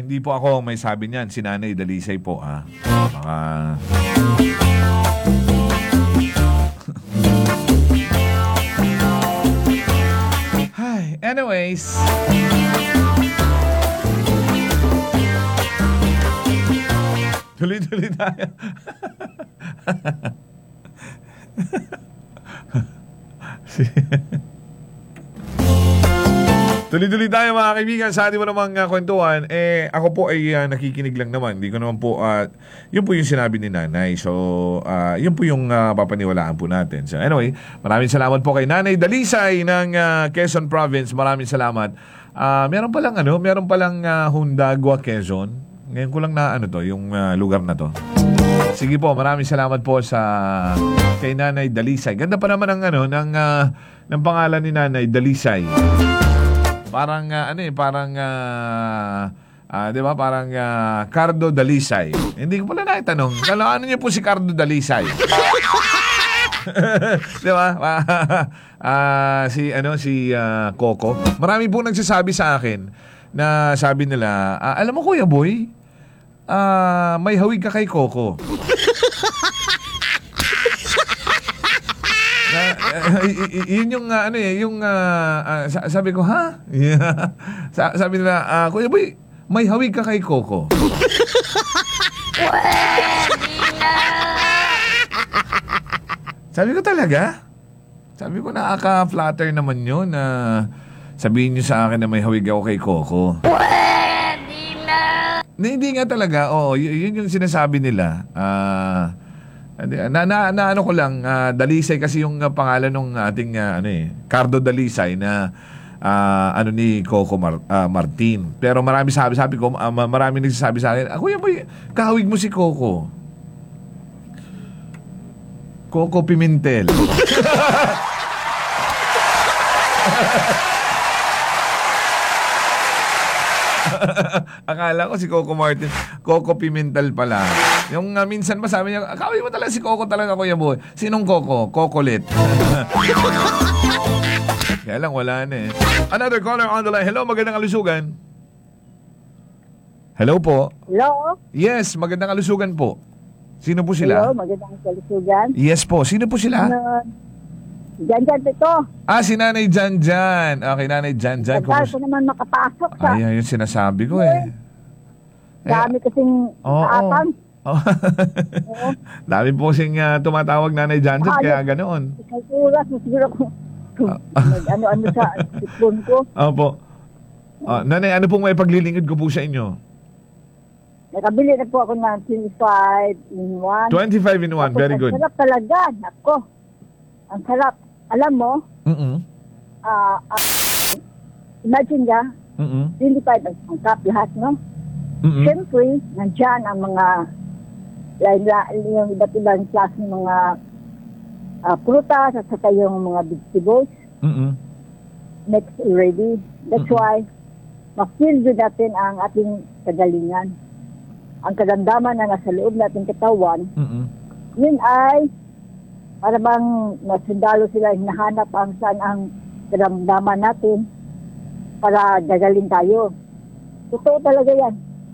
hindi po ako may sabi niyan. Si Nanay Dalisay po, ha? Baka... Hi, anyways. Tuloy-tuloy tayo. Tuloy-tuloy tayo mga kaibigan sa ating namang kwentuhan. Ako po ay nakikinig lang naman. Hindi ko naman po, yun po yung sinabi ni Nanay. So, yun po yung papaniwalaan po natin. So anyway, maraming salamat po kay Nanay Dalisay ng Quezon Province. Maraming salamat. Meron palang Hundagua, Quezon. Ngayon ko lang na yung lugar na to. Sige po, maraming salamat po kay Nanay Dalisay. Ganda pa naman ng pangalan ni Nanay Dalisay. Parang di ba? Parang Cardo Dalisay. Hindi ko pala naitanong. Ano niyo po si Cardo Dalisay? Di ba? Si Coco. Marami po nagsasabi sa akin na sabi nila, alam mo Kuya Boy, may hawig ka kay Coco. Yun yung sabi ko, ha? Yeah. Sabi nila, Kuya Boy, may hawig ka kay Coco. Sabi ko talaga? Sabi ko, nakaka-flatter naman yun na sabihin nyo sa akin na may hawig ako kay Coco. Hindi nga talaga. Oo, yun yung sinasabi nila. Ano ko lang, Dalisay kasi yung pangalan ng ating Cardo Dalisay na ni Coco Martin. Pero marami sabi ko, marami nagsasabi sa akin, Kuya Boy, kahawig mo si Coco. Coco Pimentel. Akala ko si Coco Martin. Coco Pimentel pala. Yung minsan ba sabi niya, kawin mo talaga si Coco talaga, Kuya Boy. Sinong Coco? Cocolet. Kaya lang wala na eh. Another caller on the line. Hello, magandang kalusugan. Hello po. Hello? Yes, magandang kalusugan po. Sino po sila? Hello, magandang kalusugan. Yes po. Sino po sila? Jan ito. Si Nanay Jan. Okay, Nanay Jan. Tagal ko naman makapasok sa... Ay, yun sinasabi ko eh. Dami kasing atang. Dami po kasing tumatawag Nanay Jan, kaya ganoon. Ikaw siguro ko. Ano sa sipon ko. Opo. Nanay, ano pong may paglilingkod ko po sa inyo? Nakabili na po ako ng 25 in 1. 25 in 1, very good. Ang sarap talaga. Nako. Ang sarap. Alam mo, imagine ka, 25 ang sangkap lahat, no? Siyempre, nandyan ang mga yung iba't ibang klase ng mga prutas at saka yung mga vegetables. Next already. That's why, ma-feel din natin ang ating kagalingan. Ang karamdaman na nasa loob nating katawan, yun ay para bang nasundalo sila, hinahanap ang saan ang karamdaman natin para gagaling tayo. Totoo talaga yan.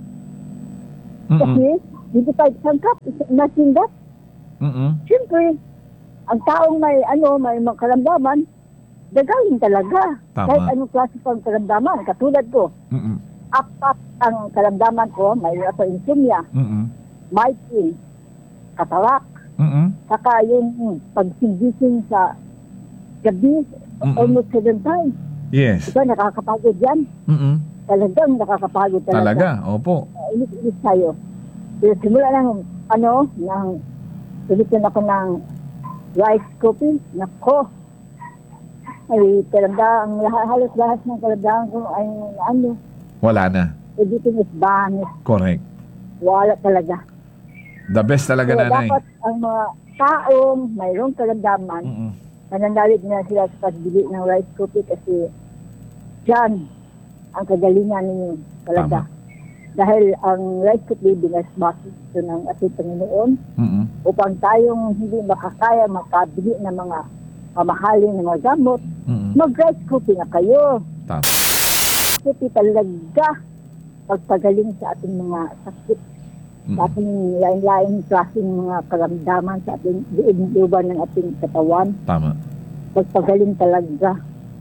Kasi, hindi tayo sangkap. Imagine that. Siyempre, ang taong may mga karamdaman, gagaling talaga. Tama. Kahit anong klase pang karamdaman. Katulad ko, apat ang karamdaman ko, may ako insomnia, migraine, katarak, saka yung pagsigising sa gabi, almost 7 times. Yes. Ito, nakakapagod yan. Talagang nakakapagod talaga. Talaga, opo. Inis tayo. Pero simula ng, tulitin ako ng rice coffee, nako, ay karamdaman, halos lahat ng karamdaman ko ay wala na. Everything is vanished. Correct. Wala talaga. The best talaga, Kaya Nanay. dapat ang mga taong mayroong karamdaman, nananalig na sila sa pagbili ng rice coffee kasi dyan ang kagalingan ninyo talaga. Tama. Dahil ang rice coffee binasbasi ito ng ating Panginoon upang tayong hindi makakaya makabili ng mga pamahalin ng mga gamot, mag-rice coffee na kayo. Tama. Coffee talaga pagpagaling sa ating mga sakit, sa ating lain-lain klaseng mga karamdaman sa ating diin-diban ng ating katawan. Tama. Pagpagaling talaga.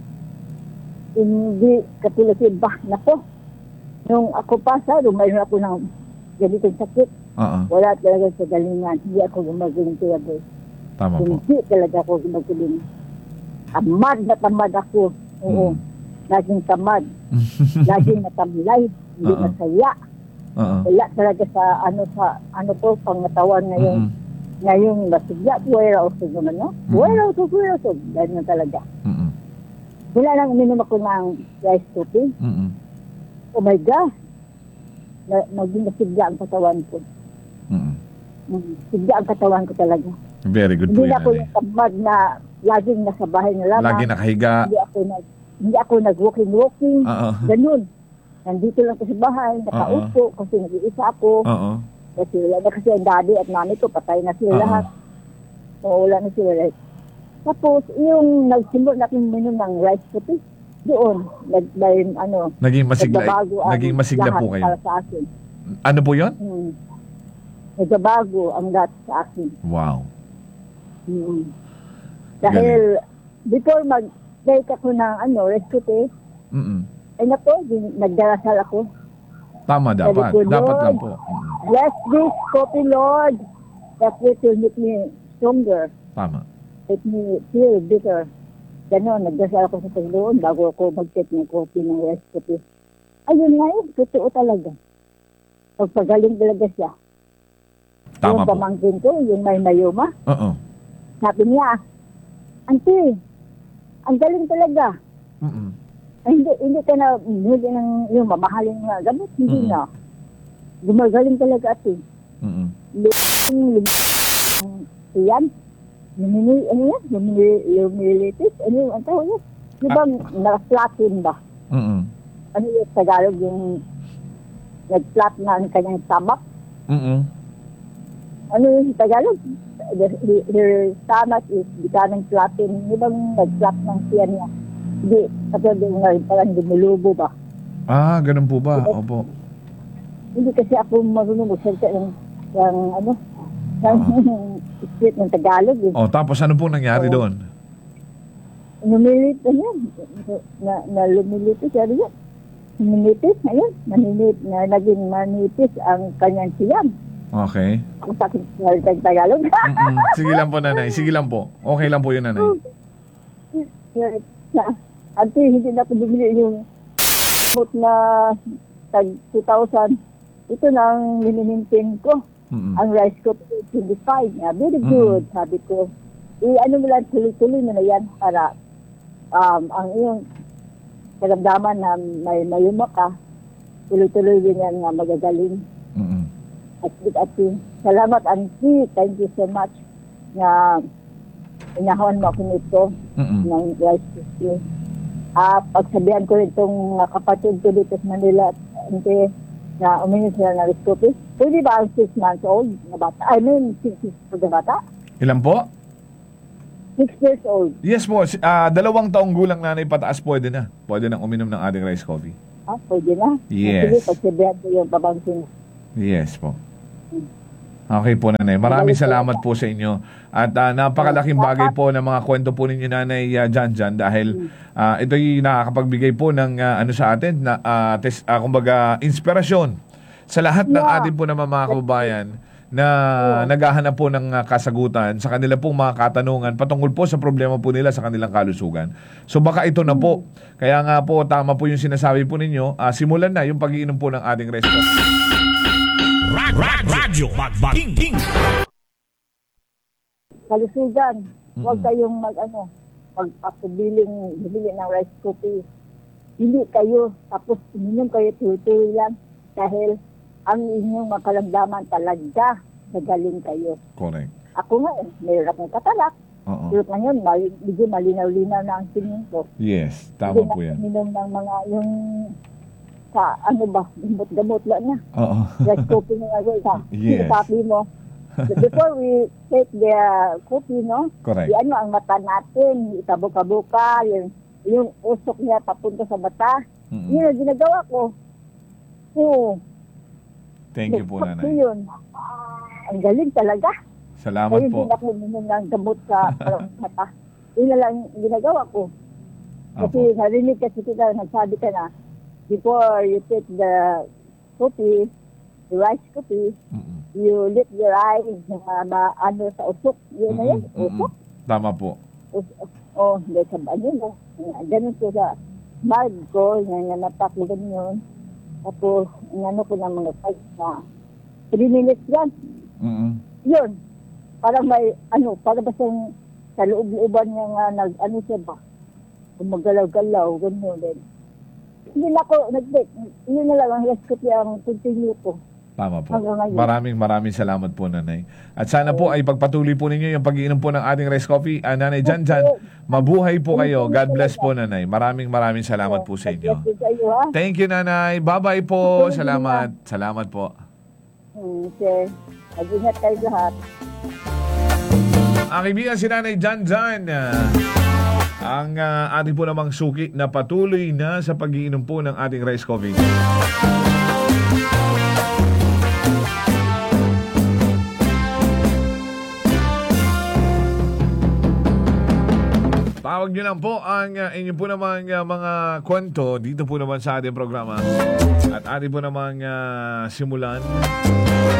Hindi katulad iba. Nako, nung ako pa mayroon ako ng ganitong sakit. Wala talaga sa galingan. Hindi ako gumagaling talaga. Tama po. Hindi talaga ako gumagaling. Tamad ako. Oo. Laging tamad. Laging natamlay. Hindi masaya. Wala talaga sa pangatawan ngayon. Ngayong masigla, buwera o sa naman, no? Buwera o. Dahil na talaga. Wala lang uminom ako ng rice coffee. Oh my God! Maging masigla ang katawan ko. Sigla ang katawan ko talaga. Very good po Hindi yan. ako yung tamad na laging nasa bahay na lamang. Lagi nakahiga. Hindi ako nag-walking. Ganun. Nandito lang ko sa bahay, nakaupo, kasi nag-iisa ako. Kasi wala na kasi ang daddy at mami ko, patay na sila lahat. So, wala na sila. Tapos, yung nagsimula natin minum ng rice coffee, doon, naging masigla, naging masigla po kayo. Para sa akin. Ano po yun? Nagbabago ang lahat sa akin. Wow. Dahil, before mag-take ako ng rice coffee, ay nako, nagdarasal ako. Tama, dapat. Dapat lang po. Bless this coffee, Lord. That it will make me stronger. Tama. Make me feel better. Ganon, nagdasal ako sa Panginoon bago ako mag-take ng coffee ng rice coffee. Ayun nga totoo talaga. Pagpagaling talaga siya. Tama yung po. pamangkin ko, yung may mayoma. Sabi niya, Auntie, ang galing talaga. Ay, hindi ka na hindi ng yung mamahaling na gamot, hindi na. Gumagaling talaga ate. Yan. Lumilitis. Ano yung ang tawag niya? Di ba na-flatten ba? Ano yung Tagalog yung nag-flat na ang kanyang stomach? Ano yung Tagalog? Her stomach is becoming flatten. Di ba nag-flat ng siya niya? Hindi, katulad yung parang dumulubo ba? Ganun po ba? Opo. Hindi kasi ako marunong magsalita ng street ng Tagalog. Tapos ano po nangyari doon? Lumilit na yan. Lumilitis, ano yan? Lumilitis, ayun. Naging manipis ang kanyang siyam. Okay. Ang sakit ng Tagalog. Sige lang po, nanay. Sige lang po. Okay lang po yun, nanay. Ante, hindi na ako bumili yung food na tag 2,000. Ito na ang minimintin ko. Ang rice ko, 25. Very good, sabi ko. Ano mo lang, tuloy-tuloy mo na yan para ang iyong karamdaman na may mayuma ka, tuloy-tuloy din yan nga magagaling. At salamat, Auntie. Thank you so much na inahawan mo ako nito ng rice cookie. Pagsabihan ko rin itong kapatid ko dito sa Manila Auntie, na uminom sila ng rice cookie. Pwede ba ang 6 months old na bata? I mean, 6 years old na bata? Ilan po? 6 years old. Yes po. 2 taong gulang nanay pataas pwede na. Pwede nang uminom ng ating rice coffee. Pwede na? Yes. Sige, pagsabihan ko yung pabangkin. Yes po. Okay po, nanay. Maraming salamat po sa inyo. At napakalaking bagay po ng mga kwento po ninyo, nanay Jan dahil ito'y nakakapagbigay po ng sa atin na kumbaga inspirasyon sa lahat ng ating po naman mga kababayan na naghahanap po ng kasagutan sa kanila pong mga katanungan patungkol po sa problema po nila sa kanilang kalusugan. So baka ito na po. Kaya nga po, tama po yung sinasabi po ninyo. Simulan na yung pag-iinom po ng ating rice coffee. Radyo Magbaking. Kalusugan, huwag kayong bumili ng rice coffee. Hindi kayo, tapos uminom kayo tuloy-tuloy lang dahil ang inyong makalamdaman talaga nagaling kayo. Correct. Ako nga, mayroon akong katalak. Pero ngayon, medyo malinaw-linaw na ang tingin ko. Yes, tama po yan. Hindi na uminom ng mga yung gamot lang na. Rice coffee na nga. Yes. Sabi mo, before we take the coffee, no? Correct. Ang mata natin, itabuka-buka, yung usok niya papunta sa mata. Yun ang ginagawa ko. Oo. Thank you po, Sakto nanay. yun. Ang galing talaga. Salamat Ngayon po. din ako minum ng gamot sa mata. Yun na lang ginagawa ko. Kasi Apo. narinig kasi kita, nagsabi ka na, before you take the coffee, the rice coffee, Mm-mm. you lift your eyes na ano sa usok. Yun na yun, Mm-mm. usok. Tama po. Oh, hindi sa banyo na. Ganun ko sa bag ko, nananapak ko ganyan. Tapos, inano ko ng mga fight na 3 minutes yan. Mm-mm. Yun. Parang may, para ba sa loob-looban niya nga ano siya ba? Gumagalaw-galaw, ganyan din. Hindi na ako nag-take. Yun na lang ang recipe ang continue ko. Tama po. Hanggang ngayon. Maraming salamat po, nanay. At sana po ay pagpatuloy po ninyo yung pag-iinom po ng ating rice coffee. Nanay Jan, mabuhay po kayo. God bless po, nanay. Maraming salamat po sa inyo. Yes, sa iyo, ha? Thank you, nanay. Bye-bye po. Salamat. Salamat po. Okay. Mag-ingat kayo lahat. Ang kaibigan si Nanay Jan Jan. Ang ating po namang suki na patuloy na sa pag-iinom po ng ating rice coffee. Tawag nyo lang po ang inyo po namang mga kwento dito po naman sa ating programa. At ating po namang simulan